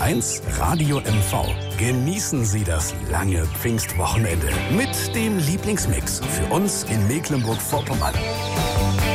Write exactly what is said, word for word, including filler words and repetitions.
eins Radio M V. Genießen Sie das lange Pfingstwochenende mit dem Lieblingsmix für uns in Mecklenburg-Vorpommern.